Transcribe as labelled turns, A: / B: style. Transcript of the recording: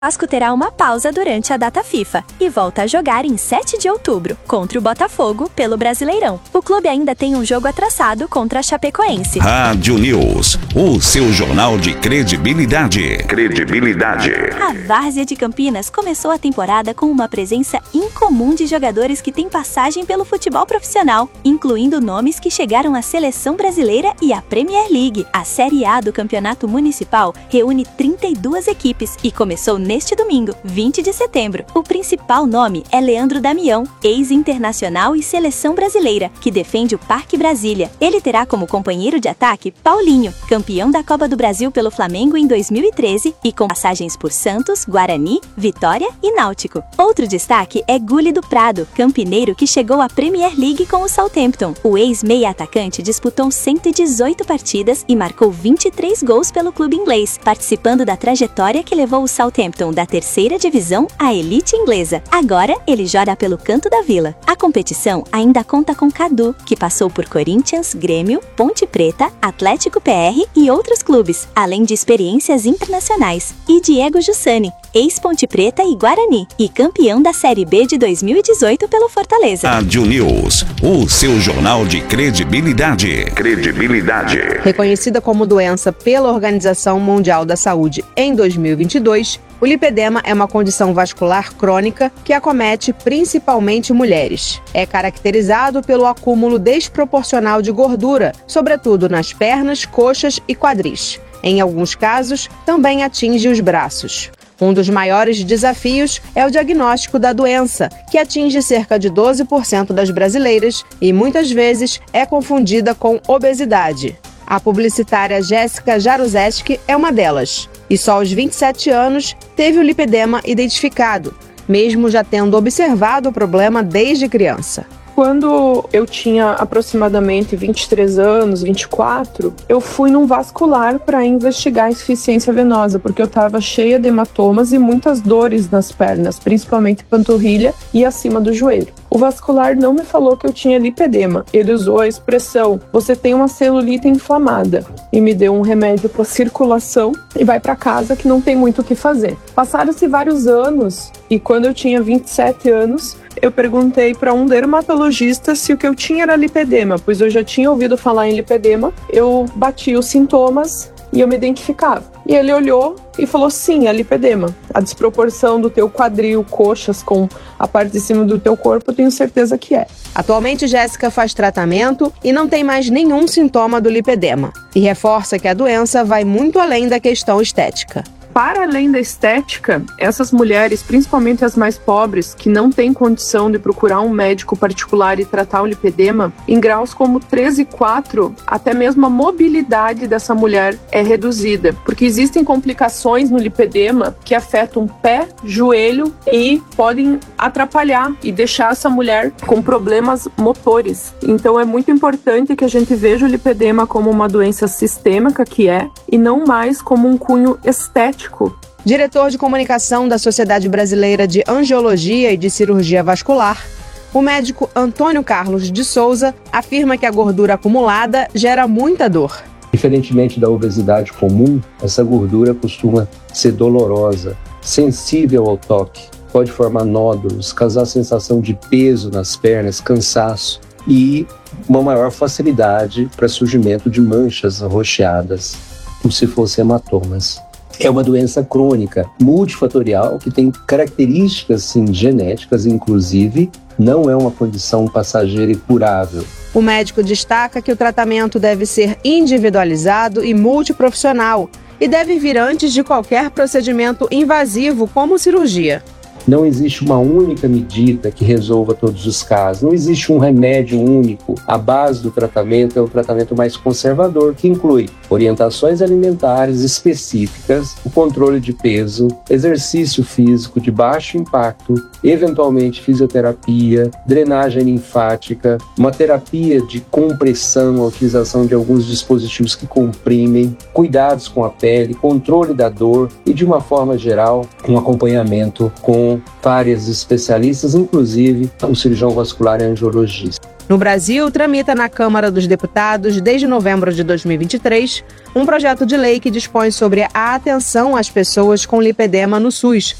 A: Vasco terá uma pausa durante a data FIFA e volta a jogar em 7 de outubro, contra o Botafogo, pelo Brasileirão. O clube ainda tem um jogo atrasado contra a Chapecoense.
B: Rádio News, o seu jornal de credibilidade.
A: A Várzea de Campinas começou a temporada com uma presença incomum de jogadores que têm passagem pelo futebol profissional, incluindo nomes que chegaram à Seleção Brasileira e à Premier League. A Série A do Campeonato Municipal reúne 32 equipes e começou neste domingo, 20 de setembro. O principal nome é Leandro Damião, ex-internacional e seleção brasileira, que defende o Parque Brasília. Ele terá como companheiro de ataque Paulinho, campeão da Copa do Brasil pelo Flamengo em 2013 e com passagens por Santos, Guarani, Vitória e Náutico. Outro destaque é Gulli do Prado, campineiro que chegou à Premier League com o Southampton. O ex-meia-atacante disputou 118 partidas e marcou 23 gols pelo clube inglês, participando da trajetória que levou o Southampton da terceira divisão à elite inglesa. Agora, ele joga pelo Canto da Vila. A competição ainda conta com Cadu, que passou por Corinthians, Grêmio, Ponte Preta, Atlético PR e outros clubes, além de experiências internacionais. E Diego Jussani, ex-Ponte Preta e Guarani, e campeão da Série B de 2018 pelo Fortaleza.
B: Rádio News, o seu jornal de credibilidade.
C: Reconhecida como doença pela Organização Mundial da Saúde em 2022, o lipedema é uma condição vascular crônica que acomete principalmente mulheres. É caracterizado pelo acúmulo desproporcional de gordura, sobretudo nas pernas, coxas e quadris. Em alguns casos, também atinge os braços. Um dos maiores desafios é o diagnóstico da doença, que atinge cerca de 12% das brasileiras e muitas vezes é confundida com obesidade. A publicitária Jéssica Jaruzelski é uma delas. E só aos 27 anos teve o lipedema identificado, mesmo já tendo observado o problema desde criança.
D: Quando eu tinha aproximadamente 23 anos, 24, eu fui num vascular para investigar a insuficiência venosa, porque eu estava cheia de hematomas e muitas dores nas pernas, principalmente panturrilha e acima do joelho. O vascular não me falou que eu tinha lipedema. Ele usou a expressão: você tem uma celulite inflamada, e me deu um remédio para circulação e vai para casa que não tem muito o que fazer. Passaram-se vários anos e quando eu tinha 27 anos, eu perguntei para um dermatologista se o que eu tinha era lipedema, pois eu já tinha ouvido falar em lipedema. Eu bati os sintomas e eu me identificava. E ele olhou e falou: sim, é lipedema. A desproporção do teu quadril, coxas com a parte de cima do teu corpo, eu tenho certeza que é.
C: Atualmente, Jéssica faz tratamento e não tem mais nenhum sintoma do lipedema. E reforça que a doença vai muito além da questão estética.
D: Para além da estética, essas mulheres, principalmente as mais pobres, que não têm condição de procurar um médico particular e tratar o lipedema, em graus como 3 e 4, até mesmo a mobilidade dessa mulher é reduzida, porque existem complicações no lipedema que afetam pé, joelho e podem atrapalhar e deixar essa mulher com problemas motores. Então é muito importante que a gente veja o lipedema como uma doença sistêmica, que é, e não mais como um cunho estético.
C: Diretor de comunicação da Sociedade Brasileira de Angiologia e de Cirurgia Vascular, o médico Antônio Carlos de Souza afirma que a gordura acumulada gera muita dor.
E: Diferentemente da obesidade comum, essa gordura costuma ser dolorosa, sensível ao toque, pode formar nódulos, causar sensação de peso nas pernas, cansaço e uma maior facilidade para surgimento de manchas arroxeadas, como se fossem hematomas. É uma doença crônica, multifatorial, que tem características sim, genéticas, inclusive, não é uma condição passageira e curável.
C: O médico destaca que o tratamento deve ser individualizado e multiprofissional e deve vir antes de qualquer procedimento invasivo, como cirurgia.
E: Não existe uma única medida que resolva todos os casos. Não existe um remédio único. A base do tratamento é o tratamento mais conservador, que inclui orientações alimentares específicas, o controle de peso, exercício físico de baixo impacto, eventualmente fisioterapia, drenagem linfática, uma terapia de compressão, a utilização de alguns dispositivos que comprimem, cuidados com a pele, controle da dor e, de uma forma geral, um acompanhamento com várias especialistas, inclusive o cirurgião vascular e angiologista.
C: No Brasil, tramita na Câmara dos Deputados, desde novembro de 2023, um projeto de lei que dispõe sobre a atenção às pessoas com lipedema no SUS,